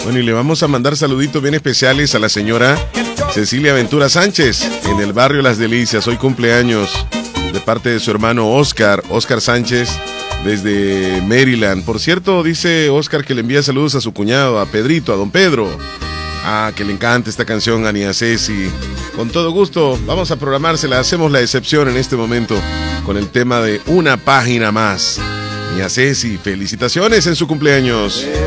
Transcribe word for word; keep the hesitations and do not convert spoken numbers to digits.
Bueno, y le vamos a mandar saluditos bien especiales a la señora Cecilia Ventura Sánchez en el barrio Las Delicias. Hoy cumpleaños de parte de su hermano Oscar, Oscar Sánchez, desde Maryland. Por cierto, dice Oscar que le envía saludos a su cuñado, a Pedrito, a don Pedro. Ah, que le encanta esta canción a Nia Ceci. Con todo gusto, vamos a programársela. Hacemos la excepción en este momento con el tema de Una Página Más. Nia Ceci, felicitaciones en su cumpleaños.